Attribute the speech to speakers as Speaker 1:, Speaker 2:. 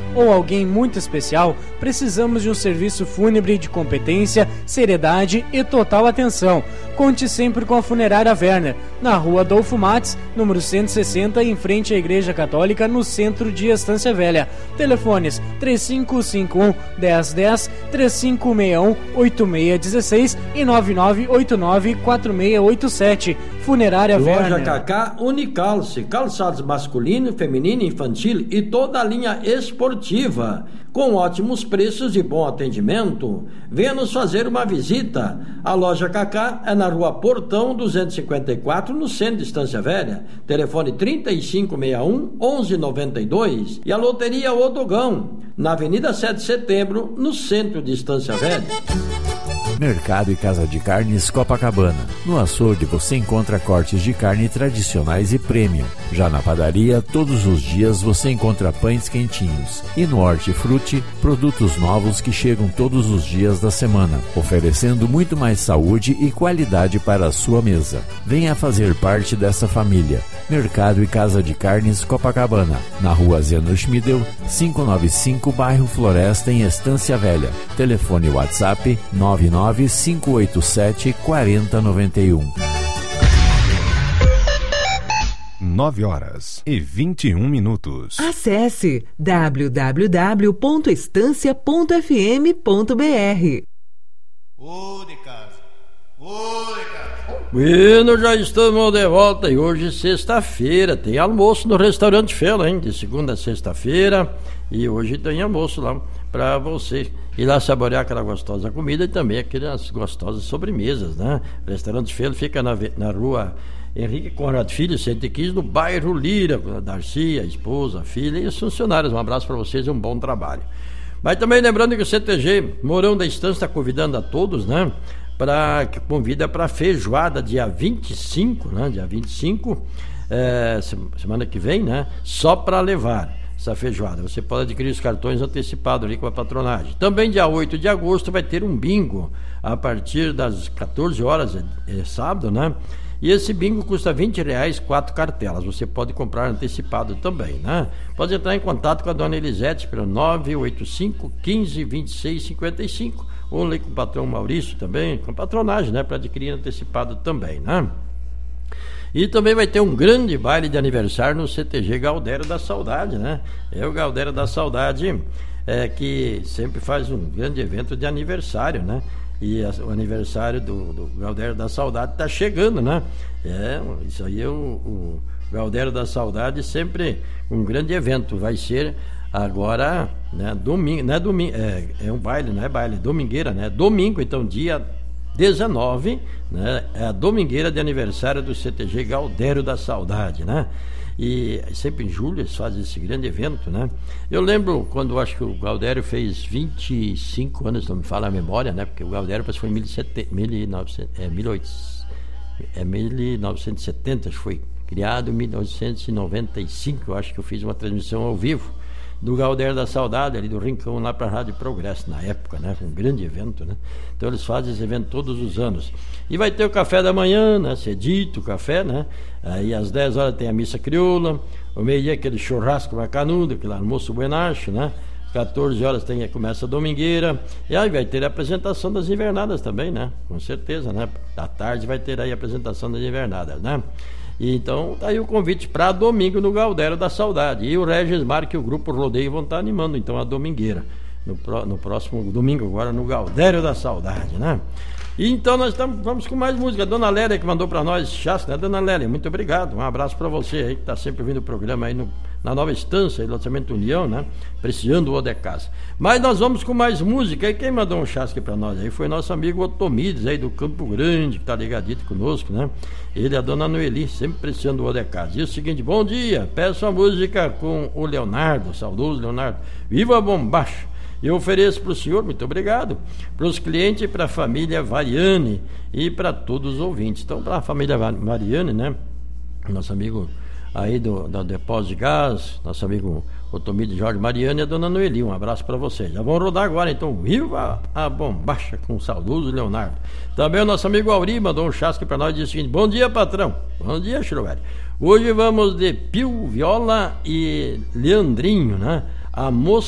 Speaker 1: ou alguém muito especial, precisamos de um serviço fúnebre de competência, seriedade e total atenção. Conte sempre com a Funerária Werner, na rua Adolfo Mates, número 160, em frente à Igreja Católica, no centro de Estância Velha. Telefones 3551-1010, 3561-8616 e 9989-4687. Funerária Werner.
Speaker 2: Loja Cacá Unicalce, calçados masculino, feminino, infantil e toda a linha esportiva, com ótimos preços e bom atendimento. Venha nos fazer uma visita. A Loja Cacá é na rua Portão 254, no centro de Estância Velha. Telefone 3561-1192. E a Loteria Odogão, na Avenida 7 de Setembro, no centro de Estância Velha.
Speaker 3: Mercado e Casa de Carnes Copacabana. No açougue você encontra cortes de carne tradicionais e premium. Já na padaria, todos os dias você encontra pães quentinhos. E no Hortifruti, produtos novos que chegam todos os dias da semana, oferecendo muito mais saúde e qualidade para a sua mesa. Venha fazer parte dessa família. Mercado e Casa de Carnes Copacabana, na rua Zeno Schmidel, 595, bairro Floresta, em Estância Velha. Telefone WhatsApp 99587-4091.
Speaker 4: 9h21.
Speaker 5: Acesse www.estancia.fm.br.
Speaker 2: Bueno, já estamos de volta e hoje sexta-feira tem almoço no Restaurante Fela, hein? De segunda a sexta-feira, e hoje tem almoço lá para você ir lá saborear aquela gostosa comida e também aquelas gostosas sobremesas, né? O Restaurante Fela fica na rua Henrique Conrad Filho, 115, no bairro Lira, a Darcy, a esposa, a filha e os funcionários. Um abraço para vocês e um bom trabalho. Mas também lembrando que o CTG Mourão da Estância está convidando a todos, né? Convida para feijoada dia 25, né? Dia 25, semana que vem, né? Só para levar essa feijoada. Você pode adquirir os cartões antecipados ali com a patronagem. Também dia 8 de agosto vai ter um bingo a partir das 14 horas, é sábado, né? E esse bingo custa R$20, 4 cartelas. Você pode comprar antecipado também, né? Pode entrar em contato com a dona Elisete pelo 985 15 26 55, ou ali com o patrão Maurício também, com patronagem, né? Para adquirir antecipado também, né? E também vai ter um grande baile de aniversário no CTG Galdério da Saudade, né? É o Galdério da Saudade que sempre faz um grande evento de aniversário, né? E o aniversário do Galdério da Saudade está chegando, né? Isso aí é o Galdério da Saudade, sempre um grande evento. Vai ser agora, né? Domingo, não é domingo, é um baile, não é baile, é domingueira, né? Domingo, então, dia 19, né? É a domingueira de aniversário do CTG Galdério da Saudade, né? E sempre em julho eles fazem esse grande evento, né? Eu lembro quando acho que o Galdério fez 25 anos, não me fala a memória, né? Porque o Galdério parece que foi em 1970, acho que foi criado em 1995, eu acho que eu fiz uma transmissão ao vivo do Galdério da Saudade, ali do Rincão, lá para a Rádio Progresso, na época, né? Foi um grande evento, né? Então eles fazem esse evento todos os anos. E vai ter o café da manhã, né? Cedito, o café, né? Aí às 10 horas tem a missa crioula, ao meio-dia aquele churrasco bacanudo, aquele almoço buenacho, né? Às 14 horas começa a domingueira, e aí vai ter a apresentação das invernadas também, né? Com certeza, né? À tarde vai ter aí a apresentação das invernadas, né? E então tá aí o convite para domingo no Galdério da Saudade. E o Regis Marque e o Grupo Rodeio vão estar animando então a domingueira no próximo domingo, agora no Galdério da Saudade, né? E então nós vamos com mais música. A Dona Lélia que mandou para nós, Chasca, né? Dona Lélia, muito obrigado. Um abraço para você aí que está sempre ouvindo o programa aí na Nova Estância, lançamento União, né? Preciando o de casa. Mas nós vamos com mais música. E quem mandou um chasque para nós aí foi nosso amigo Otomides aí do Campo Grande, que tá ligadito conosco, né? Ele e a Dona Noeli, sempre preciando o de casa. E o seguinte, bom dia, peço a música com o Leonardo, saudoso Leonardo. Viva a Bombacha! Eu ofereço para o senhor, muito obrigado, para os clientes e para a família Variani e para todos os ouvintes. Então, para a família Variani, né? Nosso amigo aí do Depósito de Gás, nosso amigo Otomide Jorge Mariano e a Dona Noeli, um abraço para vocês. Já vão rodar agora, então, viva a Bombacha com o saudoso Leonardo. Também o nosso amigo Auri mandou um chasque para nós e disse o seguinte, bom dia, patrão. Bom dia, Chirovelli. Hoje vamos de Pio, Viola e Leandrinho, né? A moça